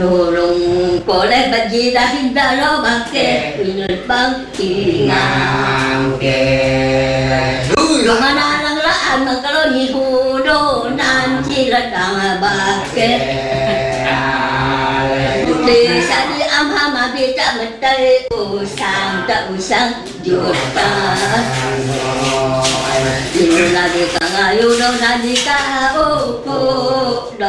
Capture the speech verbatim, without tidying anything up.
Tulong boleh bagi dah hinda lo bangke Ingat bangki ngangke Lumana lang laan kalau ni hudo nanti ladang bangke Desa di amha mabi tak mentai usang tak usang juta Dulu lagi kangayu do nadi ka upo